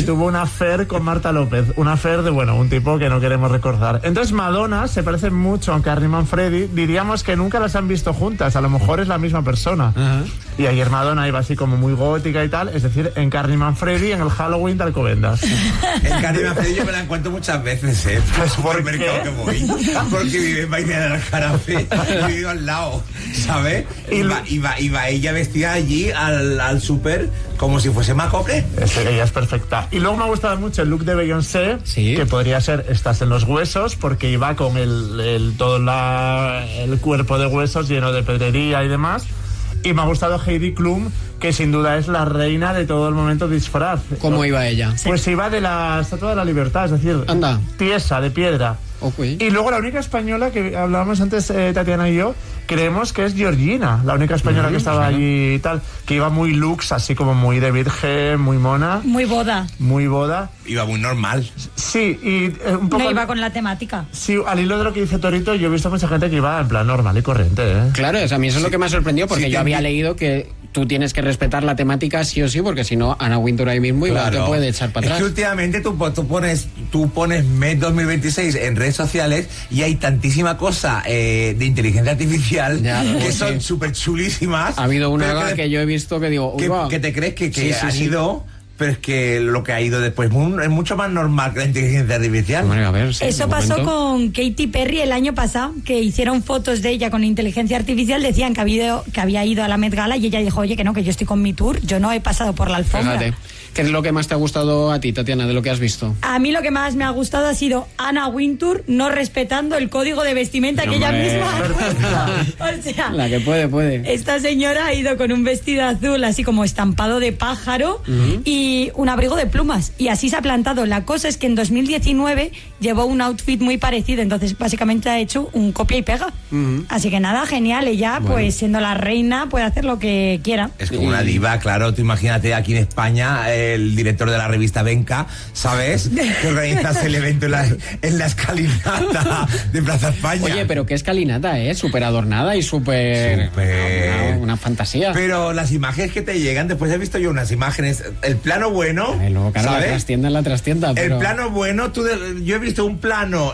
tuvo una affair con Marta López. Una affair de, bueno, un tipo que no queremos recordar. Entonces Madonna se parece mucho a Carrie Manfredi. Diríamos que nunca las han visto juntas. A lo mejor es la misma persona. Y ayer Madonna iba así como muy gótica y tal. Es decir, en Carrie Manfredi en el Halloween de Alcobendas. En Carrie Manfredi yo me la encuentro muchas veces, Pues por el mercado que voy. Porque vive en Vaina del Jarafe. Vive al lado, ¿sabes? Iba ella vestida allí al súper como si fuese Macople. Ella es perfecta. Y luego me ha gustado mucho el look de Beyoncé, que podría ser Estás en los huesos, porque iba con todo el cuerpo de huesos lleno de pedrería y demás. Y me ha gustado Heidi Klum, que sin duda es la reina de todo el momento disfraz. ¿Cómo iba ella? Pues iba de la Estatua de la Libertad, es decir, tiesa, de piedra. Y luego la única española que hablábamos antes, Tatiana y yo, creemos que es Georgina, la única española que estaba allí y tal, que iba muy lux, así como muy de virgen, muy mona. Muy boda. Muy boda. Iba muy normal. Sí, y un poco... No iba con la temática. Sí, al hilo de lo que dice Torito, yo he visto mucha gente que iba en plan normal y corriente, ¿eh? Claro, a mí eso es lo que me ha sorprendido, porque yo había leído que tú tienes que respetar la temática sí o sí, porque si no, Anna Wintour ahí mismo igual te puede echar para atrás. Es que últimamente tú pones mes 2026 en redes sociales y hay tantísima cosa de inteligencia artificial que son súper chulísimas. Ha habido una que yo he visto que digo... que te crees que han ido... Pero es que lo que ha ido después es mucho más normal que la inteligencia artificial. Bueno, a ver, eso pasó con Katy Perry el año pasado, que hicieron fotos de ella con inteligencia artificial, decían que había ido a la Met Gala y ella dijo, oye, que no, que yo estoy con mi tour, yo no he pasado por la alfombra. Fíjate. ¿Qué es lo que más te ha gustado a ti, Tatiana, de lo que has visto? A mí lo que más me ha gustado ha sido Anna Wintour no respetando el código de vestimenta que ella misma ha puesto. O sea, la que puede. Esta señora ha ido con un vestido azul así como estampado de pájaro y un abrigo de plumas. Y así se ha plantado. La cosa es que en 2019 llevó un outfit muy parecido. Entonces, básicamente ha hecho un copia y pega. Así que nada, genial. Ella, pues siendo la reina, puede hacer lo que quiera. Es como una diva, claro. Tú imagínate aquí en España... el director de la revista Venca, ¿sabes? Que organizas el evento en la escalinata de Plaza España. Oye, pero qué escalinata, súper adornada y súper... Una fantasía. Pero las imágenes que te llegan, después he visto yo unas imágenes, el plano bueno, luego, claro, ¿sabes? La trastienda, pero... El plano bueno, yo he visto un plano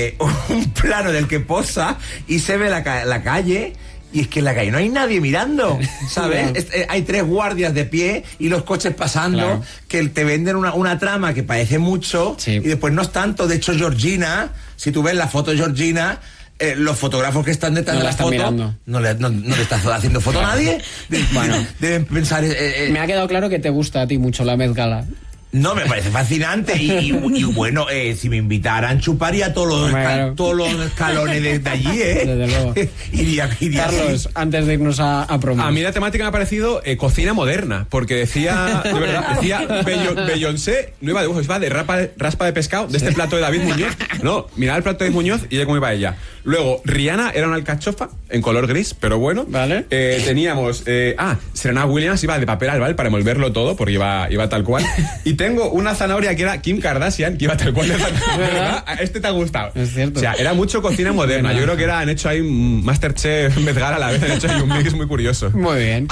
del que posa y se ve la calle. Y es que en la calle no hay nadie mirando, ¿sabes? Hay 3 guardias de pie y los coches pasando, que te venden una trama que parece mucho y después no es tanto. De hecho, Georgina, si tú ves la foto de Georgina, los fotógrafos que están detrás de la foto no le estás haciendo foto a nadie. Deben pensar... me ha quedado claro que te gusta a ti mucho la Met Gala. No, me parece fascinante y bueno, si me invitaran chuparía todos los escalones de allí, Desde luego. iría Carlos, antes de irnos a promo. A mí la temática me ha parecido cocina moderna, porque decía Beyoncé, no iba de huevos, iba de raspa de pescado, de este plato de David Muñoz. No, mirad el plato de David Muñoz y ya cómo iba ella. Luego, Rihanna era una alcachofa en color gris, pero bueno. Vale. Teníamos, Serena Williams iba de papel albal para envolverlo todo, porque iba tal cual. Y tengo una zanahoria que era Kim Kardashian, que iba tal cual de zanahoria. Este te ha gustado. Es cierto. O sea, era mucho cocina moderna. Yo creo que han hecho ahí un Masterchef Met Gala a la vez, han hecho ahí un mix muy curioso. Muy bien.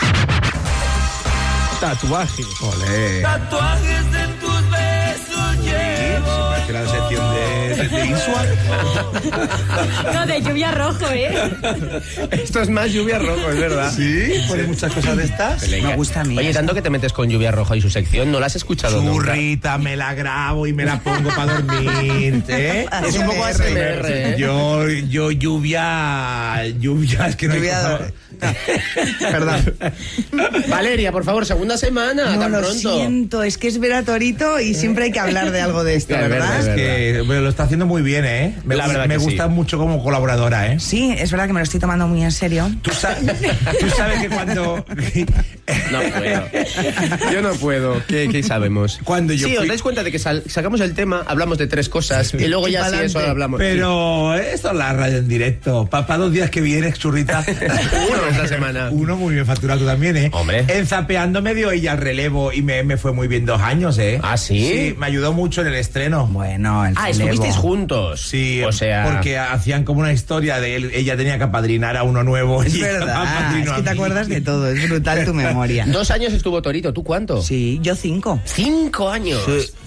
Tatuaje. Olé. Tatuajes de tus besos llevo. Parece la sección de visual. No, de lluvia rojo, Esto es más lluvia rojo, es verdad. Sí, pone muchas cosas de estas. Me gusta a mí. Oye, tanto que te metes con lluvia roja y su sección, ¿no la has escuchado nunca? Churrita, me la grabo y me la pongo para dormir, Es un poco ASMR, Yo lluvia, es que no hay cosa. Perdón. Valeria, por favor, segunda semana, no, tan lo pronto. Siento, es que es ver a Torito y siempre hay que hablar de algo de esto, ¿verdad? Es que lo está haciendo muy bien, Me gusta mucho como colaboradora, Sí, es verdad que me lo estoy tomando muy en serio. Tú sabes que cuando... No puedo. Yo no puedo. ¿Qué sabemos? Cuando yo os dais cuenta de que sacamos el tema, hablamos de 3 cosas y luego ya sí eso hablamos. Pero esto es la radio en directo. Para 2 días que vienes, churrita. Uno esta semana. Uno muy bien facturado también, Hombre. En Zapeando me dio ella el relevo y me fue muy bien 2 años, ¿Ah, sí? Sí, me ayudó mucho en el estreno. Bueno, el relevo. Estuvisteis juntos. Sí, o sea... porque hacían como una historia de él. Ella tenía que apadrinar a uno nuevo. Es verdad, es que te acuerdas de todo. Es brutal tu memoria. 2 años estuvo Torito, ¿tú cuánto? Sí, yo 5. 5 años. Sí.